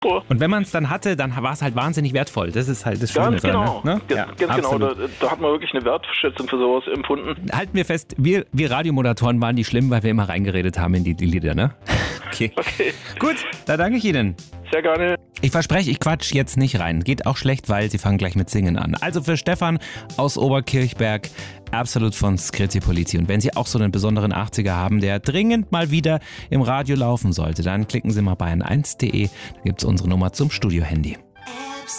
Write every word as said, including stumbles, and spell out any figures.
Und wenn man es dann hatte, dann war es halt wahnsinnig wertvoll. Das ist halt das Schöne. Ganz genau, ne? ne? Ja, ganz genau. Da, da hat man wirklich eine Wertschätzung für sowas empfunden. Halten wir fest, wir, wir Radiomoderatoren waren die schlimm, weil wir immer reingeredet haben in die, die Lieder, ne? Okay. Okay. Gut, da danke ich Ihnen. Sehr gerne. Ich verspreche, ich quatsch jetzt nicht rein. Geht auch schlecht, weil Sie fangen gleich mit Singen an. Also für Stefan aus Oberkirchberg, Absolut von Scritti Politti. Und wenn Sie auch so einen besonderen achtziger haben, der dringend mal wieder im Radio laufen sollte, dann klicken Sie mal bei n eins punkt de. Da gibt es unsere Nummer zum Studio-Handy.